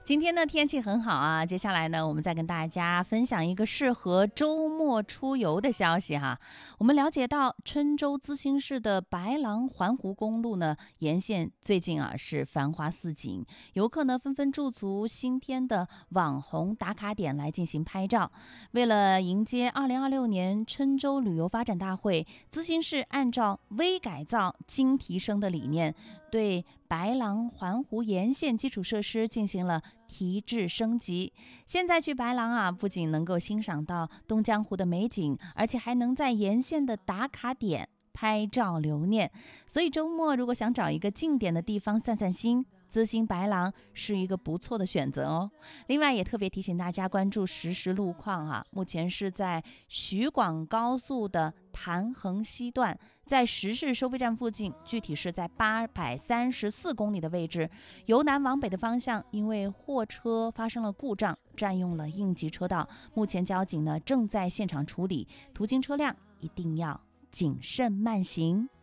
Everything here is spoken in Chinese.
今天呢天气很好啊，接下来呢我们再跟大家分享一个适合周末出游的消息哈。我们了解到郴州资兴市的白狼环湖公路呢沿线最近是繁花似锦，游客呢纷纷驻足新添的网红打卡点来进行拍照。为了迎接2026年郴州旅游发展大会，资兴市按照微改造精提升的理念，对白狼环湖沿线基础设施进行了提质升级。现在去白狼不仅能够欣赏到东江湖的美景，而且还能在沿线的打卡点拍照留念。所以周末如果想找一个静点的地方散散心，资兴白狼是一个不错的选择哦。另外也特别提醒大家关注实时路况目前是在徐广高速的潭衡西段，在石市收费站附近，具体是在834公里的位置。由南往北的方向，因为货车发生了故障，占用了应急车道。目前交警呢正在现场处理，途经车辆一定要谨慎慢行。